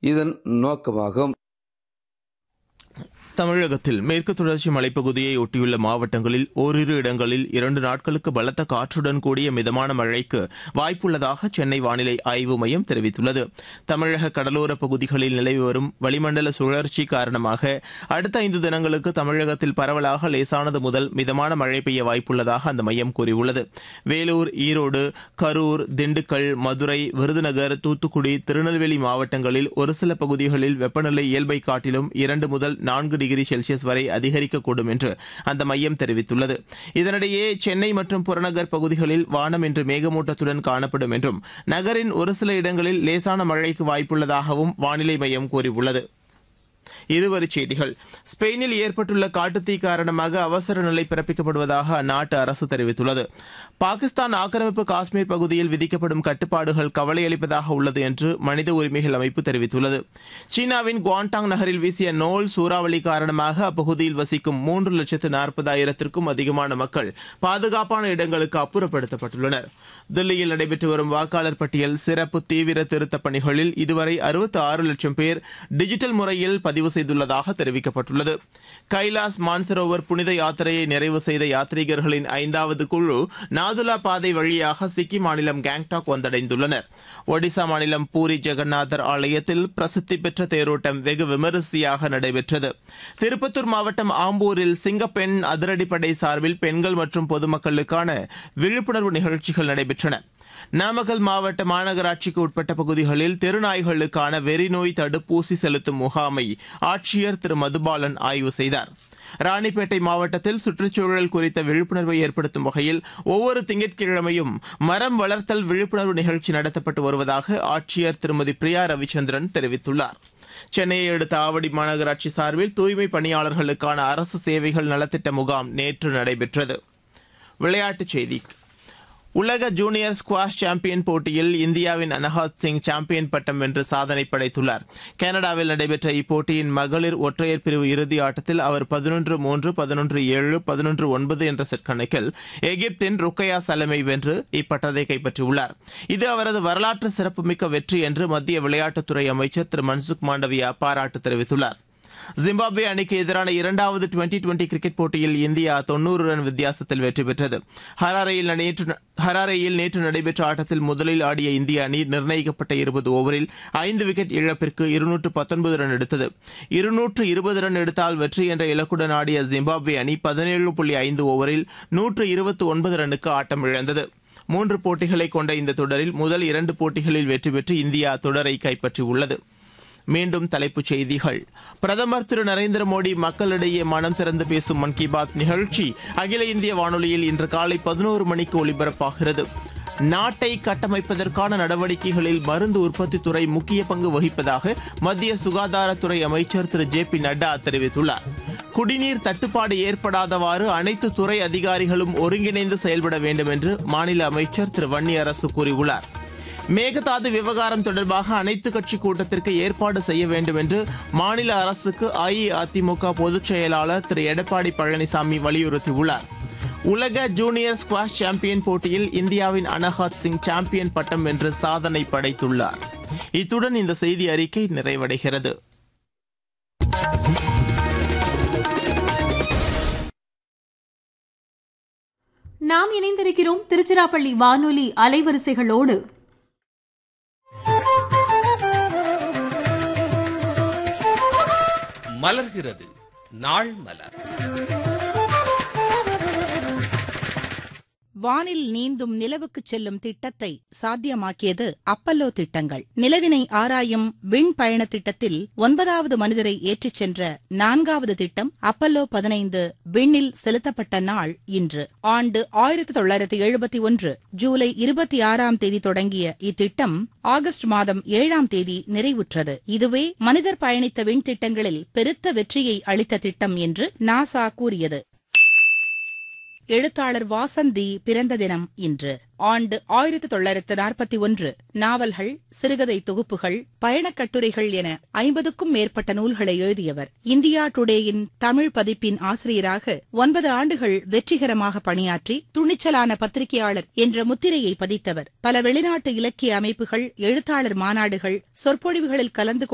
இதன் நோக்கமாகும். தமிழகத்தில் மேற்கு தொடர்ச்சி மலைப்பகுதியை ஒட்டியுள்ள மாவட்டங்களில் ஓரிரு இடங்களில் 2 நாட்களுக்கு பலத்த காற்றுடன் கூடிய மிதமான மழைக்கு வாய்ப்புள்ளதாக சென்னை வானிலை ஆய்வு மையம் தெரிவித்துள்ளது. தமிழக கடலோர பகுதிகளில் நிலவி வரும் வளிமண்டல சுழற்சி காரணமாக அடுத்த 5 தினங்களுக்கு தமிழகத்தில் பரவலாக லேசானது முதல் மிதமான மழை பெய்ய வாய்ப்புள்ளதாக அந்த மையம் கூறியுள்ளது. வேலூர், ஈரோடு, கரூர், திண்டுக்கல், மதுரை, விருதுநகர், தூத்துக்குடி, திருநெல்வேலி மாவட்டங்களில் ஒரு சில பகுதிகளில் வெப்பநிலை இயல்பை காட்டிலும் 2 முதல் 4 டிகிரி செல்சியஸ் வரை அதிகரிக்கக்கூடும் என்று அந்த மையம் தெரிவித்துள்ளது. இதனிடையே சென்னை மற்றும் புறநகர் பகுதிகளில் வானம் இன்று மேகமூட்டத்துடன் காணப்படும் என்றும் நகரின் ஒரு சில இடங்களில் லேசான மழைக்கு வாய்ப்புள்ளதாகவும் வானிலை மையம் கூறியுள்ளது. இருவரிச் செய்திகள். ஸ்பெயினில் ஏற்பட்டுள்ள காட்டுத்தீ காரணமாக அவசர நிலை பிறப்பிக்கப்படுவதாக அந்நாட்டு அரசு தெரிவித்துள்ளது. பாகிஸ்தான் ஆக்கிரமிப்பு காஷ்மீர் பகுதியில் விதிக்கப்படும் கட்டுப்பாடுகள் கவலையளிப்பதாக உள்ளது என்று மனித உரிமைகள் அமைப்பு தெரிவித்துள்ளது. சீனாவின் குவாண்டாங் நகரில் வீசிய நோல் சூறாவளி காரணமாக அப்பகுதியில் வசிக்கும் 3,40,000க்கும் அதிகமான மக்கள் பாதுகாப்பான இடங்களுக்கு அப்புறப்படுத்தப்பட்டுள்ளனர். தில்லியில் நடைபெற்று வரும் வாக்காளர் பட்டியல் சிறப்பு தீவிர திருத்தப் பணிகளில் இதுவரை 66 லட்சம் பேர் டிஜிட்டல் முறையில் பதிவு செய்துள்ளதாக தெரிவிக்கப்பட்டுள்ளது. கைலாஸ் மான்சரோவர் புனித யாத்திரையை நிறைவு செய்த யாத்ரீகர்களின் 5வது குழு நாதுலா பாதை வழியாக சிக்கிம் மாநிலம் கேங்டாக் வந்தடைந்துள்ளனர். ஒடிசா மாநிலம் பூரி ஜெகநாதர் ஆலயத்தில் பிரசித்தி பெற்ற தேரோட்டம் வெகு விமரிசையாக நடைபெற்றது. திருப்பத்தூர் மாவட்டம் ஆம்பூரில் சிங்கப்பெண் அதிரடிப்படை சார்பில் பெண்கள் மற்றும் பொதுமக்களுக்கான விழிப்புணர்வு நிகழ்ச்சிகள் நடைபெற்றன. நாமக்கல் மாவட்ட மாநகராட்சிக்கு உட்பட்ட பகுதிகளில் தெருநாய்களுக்கான வெறிநோய் தடுப்பூசி செலுத்தும் முகாமை ஆட்சியர் திரு மதுபாலன் ஆய்வு செய்தார். ராணிப்பேட்டை மாவட்டத்தில் சுற்றுச்சூழல் குறித்த விழிப்புணர்வை ஏற்படுத்தும் வகையில் ஒவ்வொரு திங்கட்கிழமையும் மரம் வளர்த்தல் விழிப்புணர்வு நிகழ்ச்சி நடத்தப்பட்டு வருவதாக ஆட்சியர் திருமதி பிரியா ரவிச்சந்திரன் தெரிவித்துள்ளார். சென்னையை அடுத்த ஆவடி மாநகராட்சி சார்பில் தூய்மை பணியாளர்களுக்கான அரசு சேவைகள் நலத்திட்ட முகாம் நேற்று நடைபெற்றது. விளையாட்டுச் செய்தி. உலக ஜூனியர் ஸ்குவாஷ் சாம்பியன் போட்டியில் இந்தியாவின் அனஹாத் சிங் சாம்பியன் பட்டம் வென்று சாதனை படைத்துள்ளார். கனடாவில் நடைபெற்ற இப்போட்டியின் மகளிர் ஒற்றையர் பிரிவு இறுதி ஆட்டத்தில் அவர் 11-3, 11-7, 11-9 என்ற செட் கணக்கில் எகிப்தின் ருக்கையா சலமை வென்று இப்பட்டத்தை கைப்பற்றியுள்ளார். இது அவரது வரலாற்று சிறப்புமிக்க வெற்றி என்று மத்திய விளையாட்டுத்துறை அமைச்சர் திரு மன்சுக் மாண்டவியா பாராட்டு தெரிவித்துள்ளார். ஜிம்பாப்வே அணிக்கு எதிரான 2வது டுவெண்டி கிரிக்கெட் போட்டியில் இந்தியா 90 ரன் வித்தியாசத்தில் வெற்றி பெற்றது. ஹராரேயில் நேற்று நடைபெற்ற ஆட்டத்தில் முதலில் ஆடிய இந்திய அணி நிர்ணயிக்கப்பட்ட 20 ஓவரில் 5 விக்கெட் இழப்பிற்கு 219 ரன் எடுத்தது. 220 ரன் எடுத்தால் வெற்றி என்ற இலக்குடன் ஆடிய ஜிம்பாப்வே அணி 17.5 ஓவரில் 129 ரன்னுக்கு ஆட்டம் இழந்தது. 3 போட்டிகளை கொண்ட இந்த தொடரில் முதல் 2 போட்டிகளில் வெற்றி பெற்று இந்தியா தொடரை கைப்பற்றியுள்ளது. மீண்டும் தலைப்புச் செய்திகள். பிரதமர் திரு நரேந்திர மோடி மக்களிடையே மனம் திறந்து பேசும் மன் கி பாத் நிகழ்ச்சி அகில இந்திய வானொலியில் இன்று காலை 11 மணிக்கு ஒலிபரப்பாகிறது. நாட்டை கட்டமைப்பதற்கான நடவடிக்கைகளில் மருந்து உற்பத்தி துறை முக்கிய பங்கு வகிப்பதாக மத்திய சுகாதாரத்துறை அமைச்சர் திரு ஜே.பி. நட்டா தெரிவித்துள்ளார். குடிநீர் தட்டுப்பாடு ஏற்படாதவாறு அனைத்து துறை அதிகாரிகளும் ஒருங்கிணைந்து செயல்பட வேண்டும் என்று மாநில அமைச்சர் திரு வன்னியரசு கூறியுள்ளார். மேகதாது விவகாரம் தொடர்பாக அனைத்து கட்சி கூட்டத்திற்கு ஏற்பாடு செய்ய வேண்டும் என்று மாநில அரசுக்கு அஇஅதிமுக பொதுச் செயலாளர் திரு எடப்பாடி பழனிசாமி வலியுறுத்தியுள்ளார். உலக ஜூனியர் ஸ்குவாஷ் சாம்பியன் போட்டியில் இந்தியாவின் அனஹாத் சிங் சாம்பியன் பட்டம் வென்று சாதனை படைத்துள்ளார். இத்துடன் இந்த செய்தி அறிக்கை நிறைவடைகிறது. நாம் இணைந்திருக்கிறோம் திருச்சிராப்பள்ளி வானொலி அலைவரிசைகளோடு. மலர்கிறது நாள் மலர். வானில் நீந்தும் நிலவுக்கு செல்லும் திட்டத்தை சாத்தியமாக்கியது அப்பல்லோ திட்டங்கள். நிலவினை ஆராயும் விண் பயண திட்டத்தில் 9வது மனிதரை ஏற்றிச் சென்ற 4வது திட்டம் அப்பல்லோ 15 விண்ணில் செலுத்தப்பட்ட நாள் இன்று. ஆண்டு 1971 ஜூலை 26ஆம் தேதி தொடங்கிய இத்திட்டம் ஆகஸ்ட் மாதம் 7ஆம் தேதி நிறைவுற்றது. இதுவே மனிதர் பயணித்த விண் திட்டங்களில் பெருத்த வெற்றியை அளித்த திட்டம் என்று நாசா கூறியது. எழுத்தாளர் வாசந்தி பிறந்த தினம் இன்று. ஆண்டு 1941. நாவல்கள், சிறுகதை தொகுப்புகள், பயணக் கட்டுரைகள் என 50க்கும் மேற்பட்ட நூல்களை எழுதியவர். இந்தியா டுடேயின் தமிழ் பதிப்பின் ஆசிரியராக 9 ஆண்டுகள் வெற்றிகரமாக பணியாற்றி துணிச்சலான பத்திரிகையாளர் என்ற முத்திரையை பதித்தவர். பல வெளிநாட்டு இலக்கிய அமைப்புகள், எழுத்தாளர் மாநாடுகள், சொற்பொழிவுகளில் கலந்து